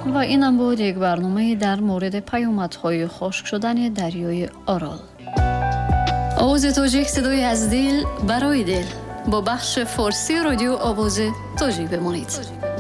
و اینم بود یک برنامه در مورد پیامدهای خشک شدن دریای آرال. آواز تاجیک، صدای از دل برای دل، با بخش فارسی رادیو آواز تاجیک بمانید.